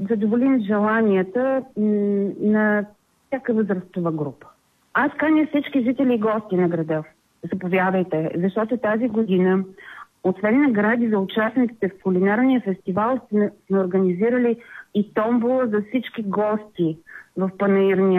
задоволим желанията на всяка възрастова група. Аз каня всички жители и гости на града. Заповядайте, защото тази година, освен награди за участниците в кулинарния фестивал, сме организирали и томбола за всички гости в панаирния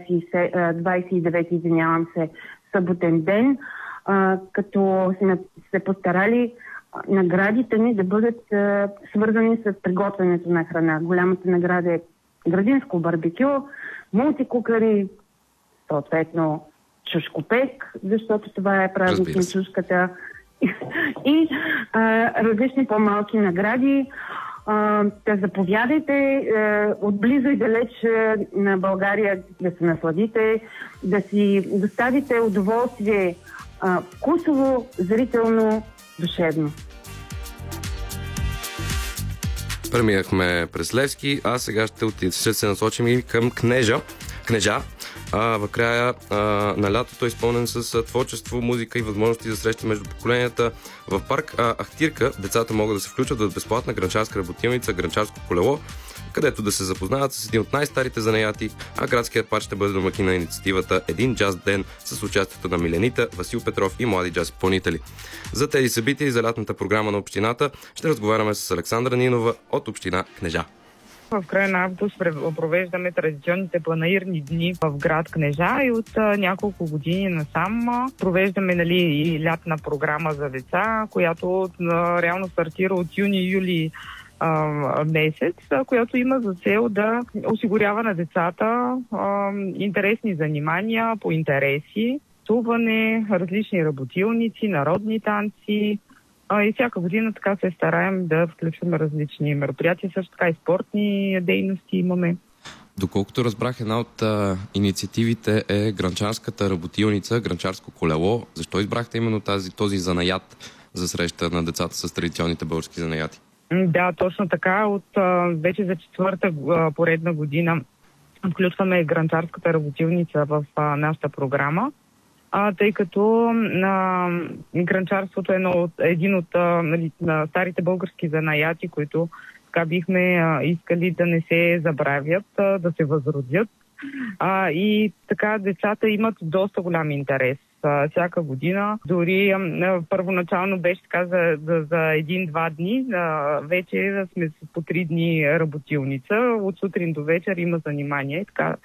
29 съботен ден, като сме се постарали наградите ни да бъдат свързани с приготвянето на храна. Голямата награда е градинско барбекю, мултикукари, съответно чушкопек, защото това е празник на чушката, и различни по-малки награди. Да заповядайте отблизо и далеч на България да се насладите, да си доставите удоволствие вкусово, зрително, душевно. Преминахме през Левски, а сега ще се насочим и към Кнежа. В края на лятото е изпълнен с творчество, музика и възможности за срещи между поколенията. В парк Ахтирка децата могат да се включат в безплатна гранчарска работилница Гранчарско колело, където да се запознаят с един от най-старите занаяти, а градският парк ще бъде домакин на инициативата Един джаз ден с участието на Миленита, Васил Петров и млади джаз изпълнители. За тези събития и за лятната програма на общината ще разговаряме с Александра Нинова от община Кнежа. В края на август провеждаме традиционните панаирни дни в град Кнежа и от няколко години насам провеждаме и лятна програма за деца, която реално стартира от юни-юли месец, която има за цел да осигурява на децата интересни занимания по интереси, туване, различни работилници, народни танци. И всяка година така се стараем да включваме различни мероприятия, също така и спортни дейности имаме. Доколкото разбрах, една от инициативите е гранчарската работилница, Гранчарско колело. Защо избрахте именно този занаят за среща на децата с традиционните български занаяти? Да, точно така. От вече за четвърта поредна година включваме гранчарската работилница в нашата програма. Тъй като гранчарството е един от старите български занаяти, които така бихме искали да не се забравят, да се възродят. И така децата имат доста голям интерес всяка година. Дори първоначално беше така за един-два дни, вече сме по 3 дни работилница. От сутрин до вечер има занимания и така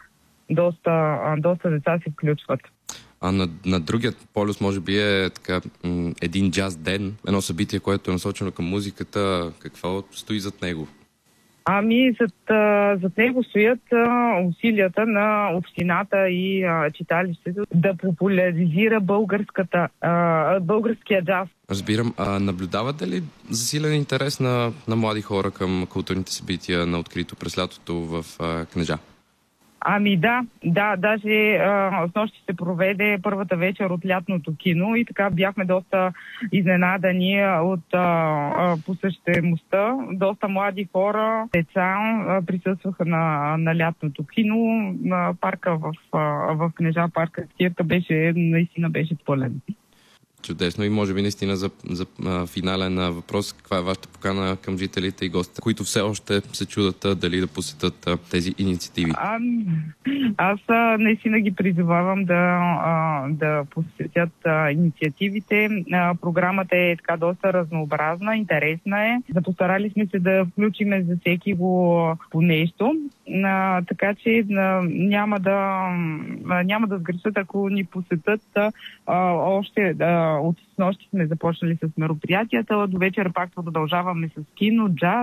доста деца се включват. А на другият полюс може би е така един джаз ден, едно събитие, което е насочено към музиката. Какво стои зад него? Зад него стоят усилията на общината и читалището да популяризира българския джаз. Разбирам. Наблюдавате ли засилен интерес на млади хора към културните събития на открито през лятото в Кнежа? Да, даже снощи се проведе първата вечер от лятното кино и така бяхме доста изненадани от посещаемостта. Доста млади хора, деца присъстваха на лятното кино. Парка в Кнежа, парка Ахтирка наистина беше пълен. Чудесно и може би наистина за финален въпрос, каква е вашата покана към жителите и гостите, които все още се чудат дали да посетят тези инициативи? Аз наистина ги призовавам да посетят инициативите. Програмата е така доста разнообразна, интересна е. Постарали сме се да включиме за всеки го по нещо, така че няма да сгрешат, ако ни посетят още. От снощи сме започнали с мероприятията, до вечер пак продължаваме с кино, джаз.